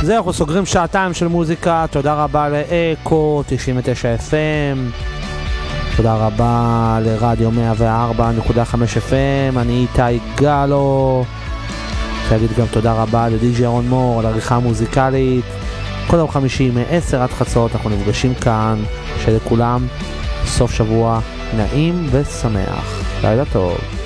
זהו, אנחנו סוגרים שעתיים של מוזיקה. תודה רבה לאקו 99 FM, תודה רבה לרדיו 104.5 FM. אני איתי גלו. להגיד גם תודה רבה לדי.ג'י אהרון מור על עריכה המוזיקלית. כל יום חמישי מ-10 עד חצות אנחנו נפגשים כאן. שלכולם סוף שבוע נעים ושמח, לילה טוב.